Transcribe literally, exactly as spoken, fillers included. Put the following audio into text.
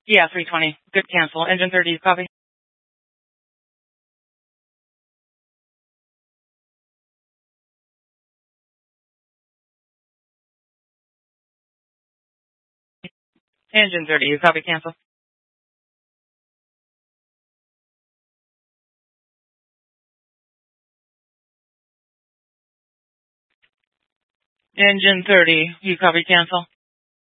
Yeah, three twenty. Good, cancel. Engine thirty, you copy? Engine thirty, you copy, cancel? Engine thirty, you copy, cancel?